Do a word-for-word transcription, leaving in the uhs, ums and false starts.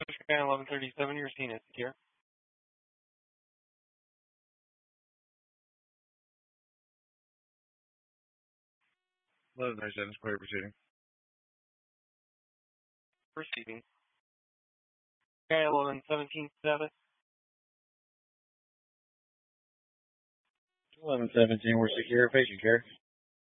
Sky eleven thirty-seven, you're seen as secure. eleven thirty-seven, clear proceeding. Proceeding. Sky eleven seventeen seven. eleven seventeen, we're secure. Patient care.